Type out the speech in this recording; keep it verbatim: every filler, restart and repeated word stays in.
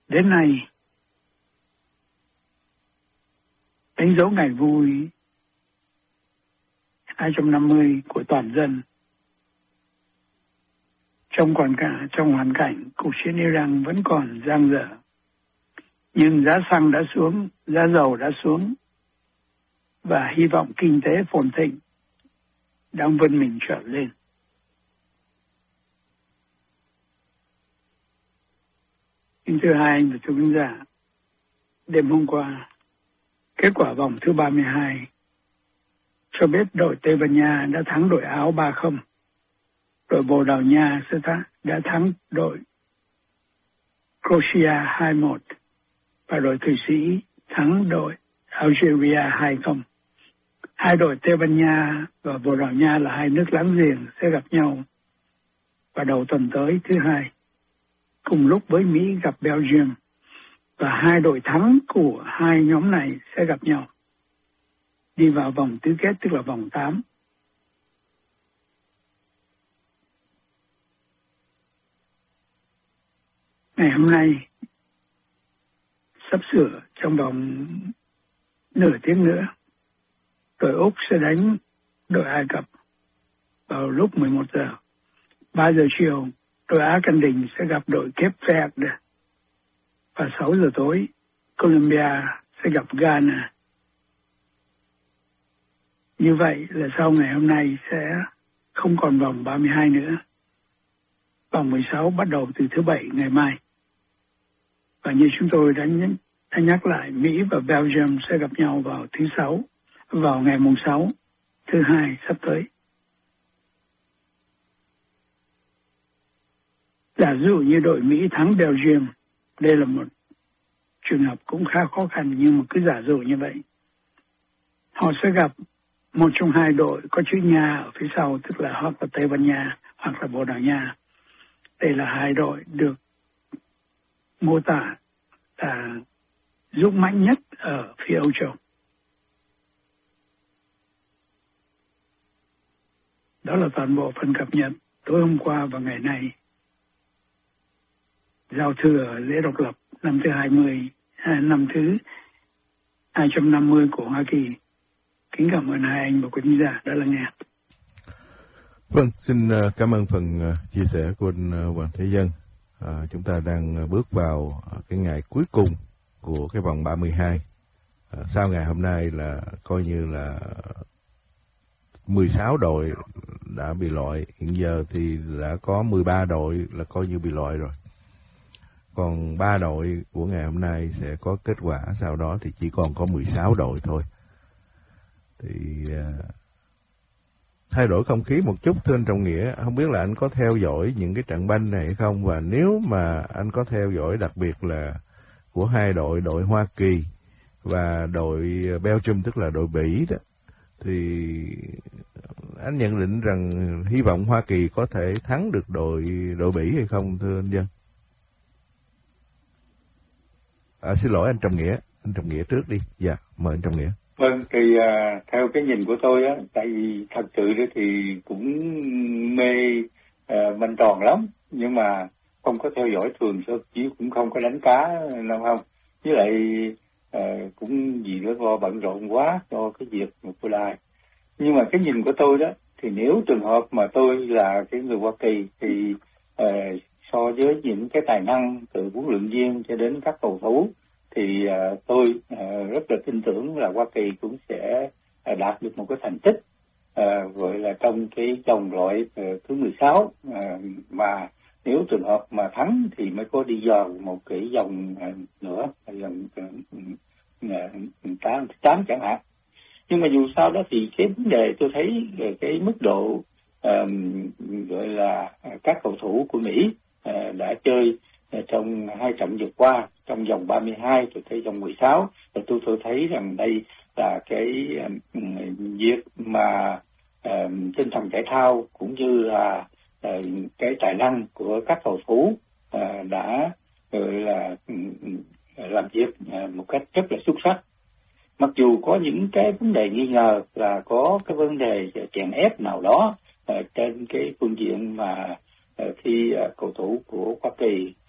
Đến nay, đánh dấu ngày vui hai trăm năm mươi của toàn dân, trong còn cả trong hoàn cảnh cuộc chiến Iran vẫn còn dang dở, nhưng giá xăng đã xuống, giá dầu đã xuống, và hy vọng kinh tế phồn thịnh đang vươn mình trở lên. Kính thưa hai anh và thưa quý giả, đêm hôm qua, kết quả vòng thứ ba mươi hai cho biết đội Tây Ban Nha đã thắng đội Áo ba không, đội Bồ Đào Nha đã thắng đội Croatia hai một, và đội Thụy Sĩ thắng đội Algeria hai không. Hai đội Tây Ban Nha và Bồ Đào Nha là hai nước láng giềng sẽ gặp nhau vào đầu tuần tới thứ hai, cùng lúc với Mỹ gặp Belgium, và hai đội thắng của hai nhóm này sẽ gặp nhau đi vào vòng tứ kết, tức là vòng tám. Ngày hôm nay, sắp sửa trong vòng nửa tiếng nữa, đội Úc sẽ đánh đội Ai Cập vào lúc mười một giờ. ba giờ chiều, đội Á Căn Đình sẽ gặp đội Cape Verde, và sáu giờ tối, Colombia sẽ gặp Ghana. Như vậy là sau ngày hôm nay sẽ không còn vòng ba mươi hai nữa. Vòng mười sáu bắt đầu từ thứ Bảy ngày mai. Và như chúng tôi đã, nh- đã nhắc lại, Mỹ và Belgium sẽ gặp nhau vào thứ Sáu, vào ngày mùng sáu, thứ Hai sắp tới. Giả dụ như đội Mỹ thắng Belgium, đây là một trường hợp cũng khá khó khăn, nhưng mà cứ giả dụ như vậy. Họ sẽ gặp một trong hai đội có chữ Nha ở phía sau, tức là hoặc là Tây Ban Nha hoặc là Bồ Đào Nha. Đây là hai đội được mô tả là dũng mãnh nhất ở phía Âu Châu. Đó là toàn bộ phần cập nhật tối hôm qua và ngày nay. Giao thừa lễ độc lập năm thứ hai mươi, năm thứ hai trăm năm mươi của Hoa Kỳ. Kính cảm ơn hai anh và quý khán giả đã lắng nghe. Vâng, xin cảm ơn phần chia sẻ của anh Hoàng Thế Dân. À, chúng ta đang bước vào cái ngày cuối cùng của cái vòng ba mươi hai. À, sau ngày hôm nay là coi như là mười sáu đội đã bị loại. Hiện giờ thì đã có mười ba đội là coi như bị loại rồi. Còn ba đội của ngày hôm nay sẽ có kết quả, sau đó thì chỉ còn có mười sáu đội thôi. Thì à, thay đổi không khí một chút thưa anh Trọng Nghĩa, không biết là anh có theo dõi những cái trận banh này hay không, và nếu mà anh có theo dõi đặc biệt là của hai đội, đội Hoa Kỳ và đội Belgium tức là đội Bỉ đó, thì anh nhận định rằng hy vọng Hoa Kỳ có thể thắng được đội đội Bỉ hay không thưa anh Dân? À, xin lỗi anh Trọng Nghĩa, anh Trọng Nghĩa trước đi. Dạ, mời anh Trọng Nghĩa. Vâng, thì uh, theo cái nhìn của tôi á, tại vì thật sự đó thì cũng mê uh, banh tròn lắm, nhưng mà không có theo dõi thường, chứ cũng không có đánh cá đâu không. Với lại uh, cũng vì nó do bận rộn quá cho cái việc của đài. Nhưng mà cái nhìn của tôi đó, thì nếu trường hợp mà tôi là cái người Hoa Kỳ thì uh, so với những cái tài năng từ huấn luyện viên cho đến các cầu thủ, thì uh, tôi uh, rất là tin tưởng là Hoa Kỳ cũng sẽ uh, đạt được một cái thành tích uh, gọi là trong cái vòng loại uh, thứ mười sáu, uh, mà nếu trường hợp mà thắng thì mới có đi vào một cái vòng uh, nữa, vòng uh, tám, tám chẳng hạn. Nhưng mà dù sao đó thì cái vấn đề tôi thấy về cái mức độ uh, gọi là uh, các cầu thủ của Mỹ uh, đã chơi uh, trong hai trận vừa qua, trong vòng ba mươi hai rồi tới vòng mười sáu, thì tôi tôi thấy rằng đây là cái uh, việc mà uh, tinh thần thể thao cũng như là uh, cái tài năng của các cầu thủ uh, đã gọi là uh, làm việc uh, một cách rất là xuất sắc. Mặc dù có những cái vấn đề nghi ngờ là có cái vấn đề chèn ép nào đó uh, trên cái phương diện mà uh, khi uh, cầu thủ của Hoa Kỳ